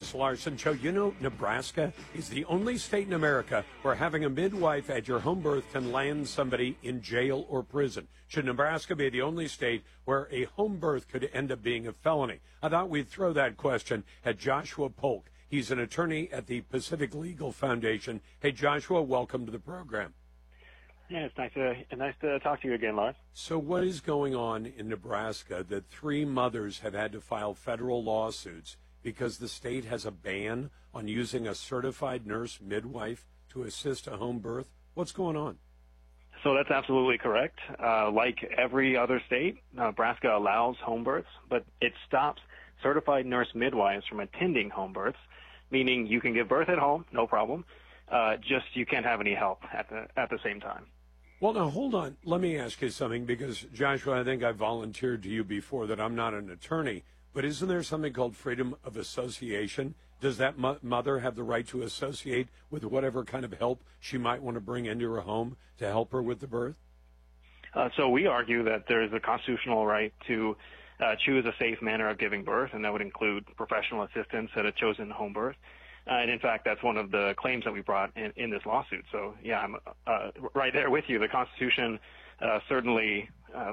Chris Larson Show. You know, Nebraska is the only state in America where having a midwife at your home birth can land somebody in jail or prison. Should Nebraska be the only state where a home birth could end up being a felony? I thought we'd throw that question at Joshua Polk. He's an attorney at the Pacific Legal Foundation. Hey, Joshua, welcome to the program. Yeah, it's nice to talk to you again, Lars. So what is going on in Nebraska that 3 mothers have had to file federal lawsuits because the state has a ban on using a certified nurse midwife to assist a home birth? What's going on? So that's absolutely correct. Like every other state, Nebraska allows home births, but it stops certified nurse midwives from attending home births, meaning you can give birth at home, no problem. Just you can't have any help at the same time. Well, now, hold on. Let me ask you something, because, Joshua, I think I volunteered to you before that I'm not an attorney, but isn't there something called freedom of association? Does that mother have the right to associate with whatever kind of help she might want to bring into her home to help her with the birth? So we argue that there is a constitutional right to choose a safe manner of giving birth, and that would include professional assistance at a chosen home birth. And in fact, that's one of the claims that we brought in this lawsuit. So, yeah, I'm right there with you. The Constitution certainly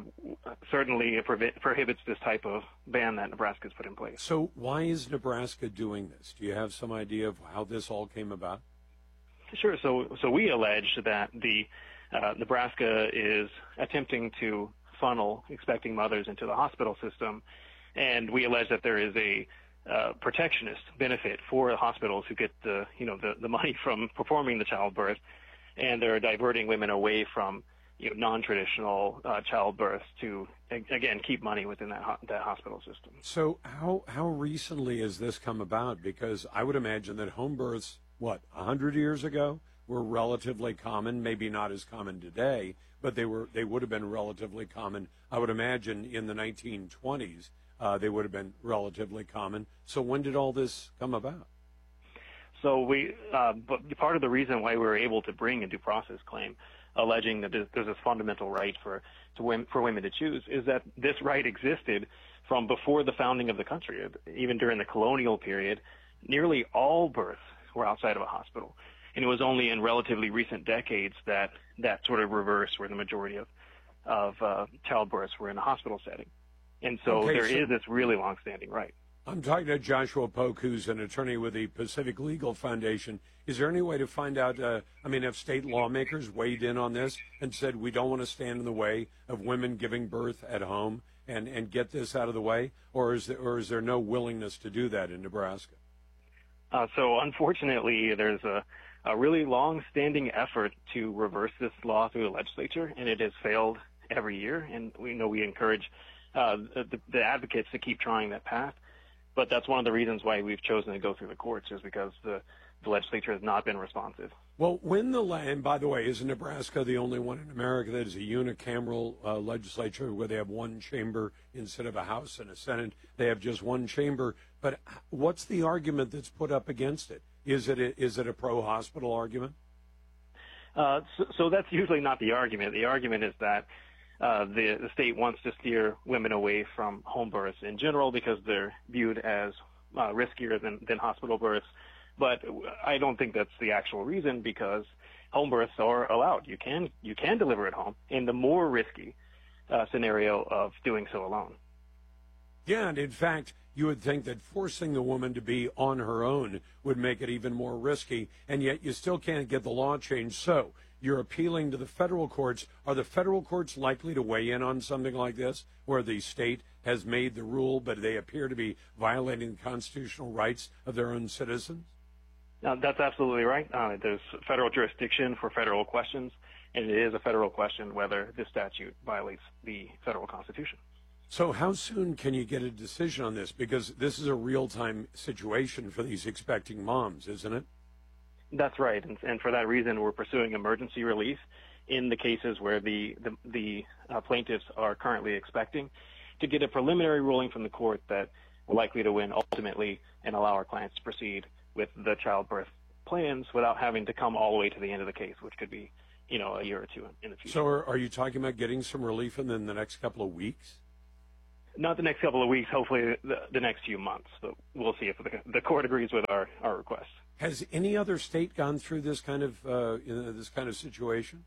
prohibits this type of ban that Nebraska's put in place. So why is Nebraska doing this? Do you have some idea of how this all came about? Sure. So we allege that the Nebraska is attempting to funnel expecting mothers into the hospital system, and we allege that there is a protectionist benefit for the hospitals who get the money from performing the childbirth, and they're diverting women away from non-traditional childbirth to again keep money within that hospital system. So how recently has this come about? Because I would imagine that home births 100 years ago were relatively common, maybe not as common today, but they would have been relatively common. I would imagine in the 1920s. They would have been relatively common. So when did all this come about? So but part of the reason why we were able to bring a due process claim, alleging that there's this fundamental right for women to choose, is that this right existed from before the founding of the country. Even during the colonial period, nearly all births were outside of a hospital, and it was only in relatively recent decades that sort of reversed, where the majority of childbirths were in a hospital setting. And so there is this really long-standing right. I'm talking to Joshua Polk, who's an attorney with the Pacific Legal Foundation. Is there any way to find out, have state lawmakers weighed in on this and said we don't want to stand in the way of women giving birth at home and get this out of the way? Or is there no willingness to do that in Nebraska? So unfortunately, there's a really long-standing effort to reverse this law through the legislature, and it has failed every year. And we encourage the advocates to keep trying that path. But that's one of the reasons why we've chosen to go through the courts, is because the legislature has not been responsive. Well, and by the way, isn't Nebraska the only one in America that is a unicameral legislature where they have one chamber instead of a House and a Senate? They have just one chamber. But what's the argument that's put up against it? Is it a pro-hospital argument? So that's usually not the argument. The argument is that the state wants to steer women away from home births in general because they're viewed as riskier than hospital births. But I don't think that's the actual reason, because home births are allowed. You can deliver at home in the more risky scenario of doing so alone. Yeah, and in fact, you would think that forcing the woman to be on her own would make it even more risky, and yet you still can't get the law changed. So you're appealing to the federal courts. Are the federal courts likely to weigh in on something like this, where the state has made the rule, but they appear to be violating the constitutional rights of their own citizens? That's absolutely right. There's federal jurisdiction for federal questions, and it is a federal question whether this statute violates the federal Constitution. So how soon can you get a decision on this? Because this is a real-time situation for these expecting moms, isn't it? That's right, and for that reason, we're pursuing emergency relief in the cases where the plaintiffs are currently expecting, to get a preliminary ruling from the court that we're likely to win ultimately and allow our clients to proceed with the childbirth plans without having to come all the way to the end of the case, which could be, a year or two in the future. So are you talking about getting some relief in the next couple of weeks? Not the next couple of weeks, hopefully the next few months. But we'll see if the court agrees with our request. Has any other state gone through this kind of situation?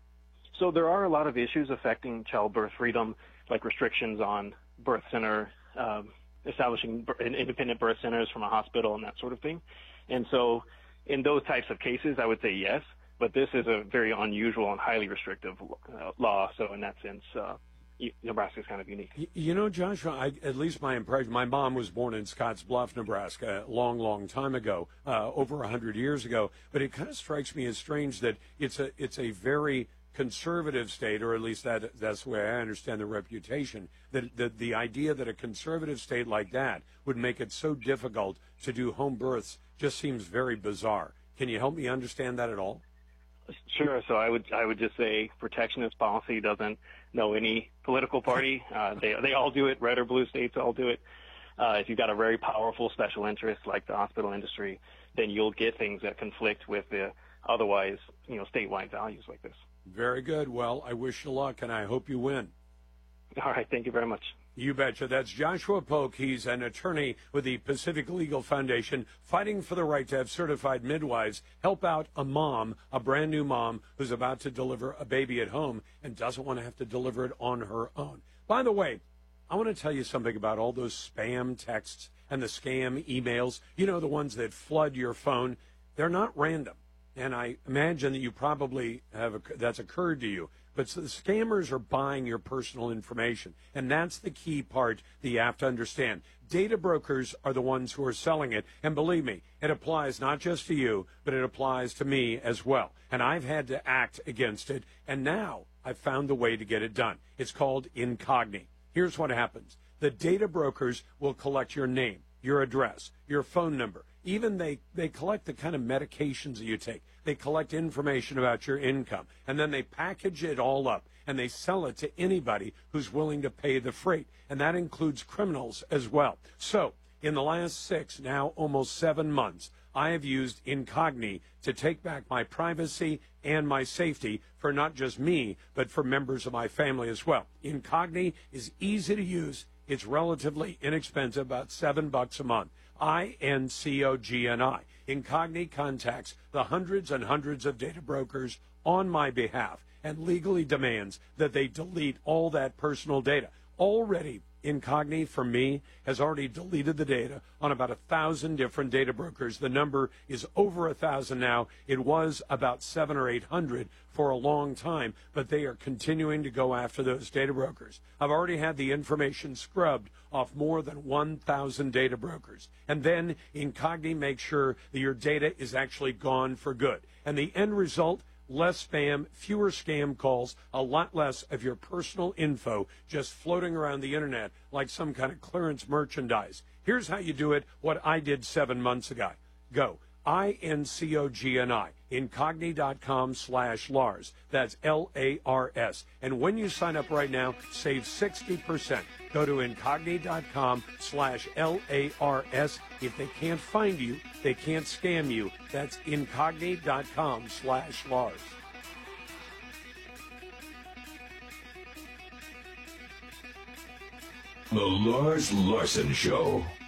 So there are a lot of issues affecting childbirth freedom, like restrictions on birth center, establishing independent birth centers from a hospital and that sort of thing. And so in those types of cases, I would say yes, but this is a very unusual and highly restrictive law. So in that sense, Nebraska is kind of unique. You know, Joshua, at least my impression, my mom was born in Scotts Bluff, Nebraska, a long, long time ago, over 100 years ago. But it kind of strikes me as strange that it's a very conservative state, or at least that's the way I understand the reputation, that the idea that a conservative state like that would make it so difficult to do home births just seems very bizarre. Can you help me understand that at all? Sure. So I would just say protectionist policy doesn't know any political party. They all do it. Red or blue states all do it. If you've got a very powerful special interest like the hospital industry, then you'll get things that conflict with the otherwise, statewide values like this. Very good. Well, I wish you luck, and I hope you win. All right. Thank you very much. You betcha. That's Joshua Polk. He's an attorney with the Pacific Legal Foundation, fighting for the right to have certified midwives help out a mom, a brand new mom who's about to deliver a baby at home and doesn't want to have to deliver it on her own. By the way, I want to tell you something about all those spam texts and the scam emails, the ones that flood your phone. They're not random. And I imagine that you probably that's occurred to you. But so the scammers are buying your personal information, and that's the key part that you have to understand. Data brokers are the ones who are selling it, and believe me, it applies not just to you, but it applies to me as well. And I've had to act against it, and now I've found the way to get it done. It's called Incogni. Here's what happens. The data brokers will collect your name, your address, your phone number. Even they collect the kind of medications that you take. They collect information about your income, and then they package it all up, and they sell it to anybody who's willing to pay the freight, and that includes criminals as well. So in the last 6, now almost 7 months, I have used Incogni to take back my privacy and my safety for not just me, but for members of my family as well. Incogni is easy to use. It's relatively inexpensive, about $7 a month. Incogni. Incogni contacts the hundreds and hundreds of data brokers on my behalf and legally demands that they delete all that personal data. Already, Incogni, for me, has already deleted the data on about 1,000 different data brokers. The number is over 1,000 now. It was about 700 or 800 for a long time, but they are continuing to go after those data brokers. I've already had the information scrubbed off more than 1,000 data brokers. And then Incogni makes sure that your data is actually gone for good. And the end result, less spam, fewer scam calls, a lot less of your personal info just floating around the internet like some kind of clearance merchandise. Here's how you do it, what I did 7 months ago. Go. Incogni, incogni.com/Lars. That's Lars. And when you sign up right now, save 60%. Go to incogni.com/Lars. If they can't find you, they can't scam you. That's incogni.com/Lars. The Lars Larson Show.